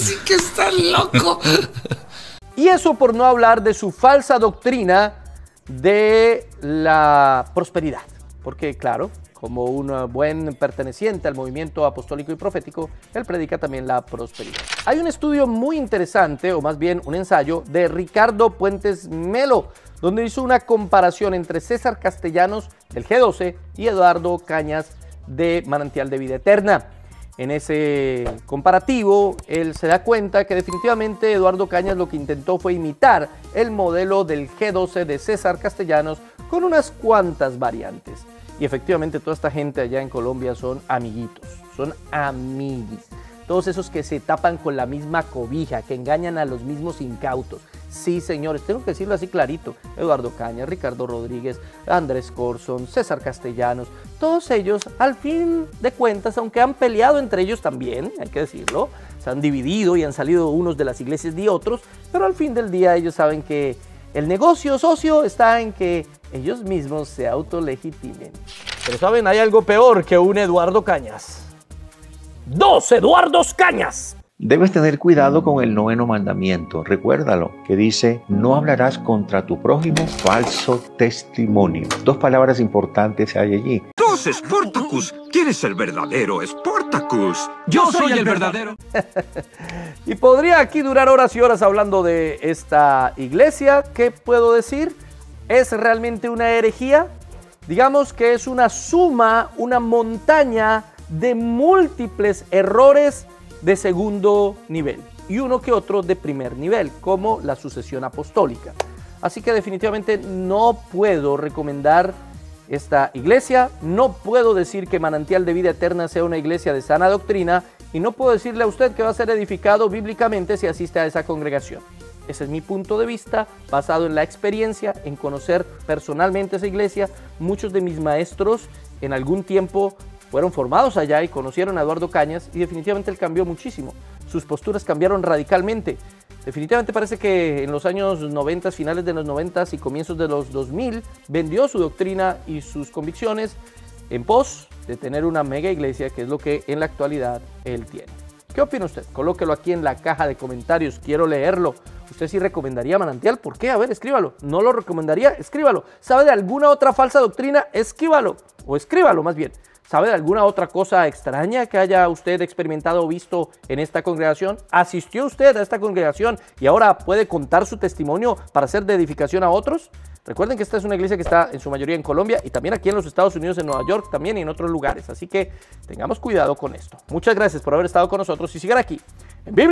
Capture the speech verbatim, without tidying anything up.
sí que está loco. Y eso por no hablar de su falsa doctrina de la prosperidad. Porque claro, como un buen perteneciente al movimiento apostólico y profético, él predica también la prosperidad. Hay un estudio muy interesante, o más bien un ensayo, de Ricardo Puentes Melo, donde hizo una comparación entre César Castellanos, del G doce, y Eduardo Cañas, de Manantial de Vida Eterna. En ese comparativo, él se da cuenta que definitivamente Eduardo Cañas lo que intentó fue imitar el modelo del G doce de César Castellanos con unas cuantas variantes. Y efectivamente toda esta gente allá en Colombia son amiguitos, son amiguis. Todos esos que se tapan con la misma cobija, que engañan a los mismos incautos. Sí, señores, tengo que decirlo así clarito. Eduardo Cañas, Ricardo Rodríguez, Andrés Corson, César Castellanos, todos ellos, al fin de cuentas, aunque han peleado entre ellos también, hay que decirlo, se han dividido y han salido unos de las iglesias de otros, pero al fin del día ellos saben que el negocio socio está en que ellos mismos se autolegitimen. Pero saben, hay algo peor que un Eduardo Cañas. ¡Dos Eduardos Cañas! Debes tener cuidado con el noveno mandamiento, recuérdalo, que dice, no hablarás contra tu prójimo falso testimonio. Dos palabras importantes hay allí. Dos Sportacus. ¿Quién es el verdadero Sportacus? Yo soy el verdadero. Y podría aquí durar horas y horas hablando de esta iglesia. ¿Qué puedo decir? ¿Es realmente una herejía? Digamos que es una suma, una montaña de múltiples errores de segundo nivel y uno que otro de primer nivel, como la sucesión apostólica. Así que definitivamente no puedo recomendar esta iglesia, no puedo decir que Manantial de Vida Eterna sea una iglesia de sana doctrina y no puedo decirle a usted que va a ser edificado bíblicamente si asiste a esa congregación. Ese es mi punto de vista, basado en la experiencia, en conocer personalmente esa iglesia. Muchos de mis maestros en algún tiempo fueron formados allá y conocieron a Eduardo Cañas y definitivamente él cambió muchísimo. Sus posturas cambiaron radicalmente. Definitivamente parece que en los años noventa, finales de los noventa y comienzos de los dos mil, vendió su doctrina y sus convicciones en pos de tener una mega iglesia, que es lo que en la actualidad él tiene. ¿Qué opina usted? Colóquelo aquí en la caja de comentarios, quiero leerlo. ¿Usted sí recomendaría Manantial? ¿Por qué? A ver, escríbalo. ¿No lo recomendaría? Escríbalo. ¿Sabe de alguna otra falsa doctrina? Escríbalo. O escríbalo más bien. ¿Sabe de alguna otra cosa extraña que haya usted experimentado o visto en esta congregación? ¿Asistió usted a esta congregación y ahora puede contar su testimonio para ser de edificación a otros? Recuerden que esta es una iglesia que está en su mayoría en Colombia y también aquí en los Estados Unidos, en Nueva York, también y en otros lugares. Así que tengamos cuidado con esto. Muchas gracias por haber estado con nosotros y sigan aquí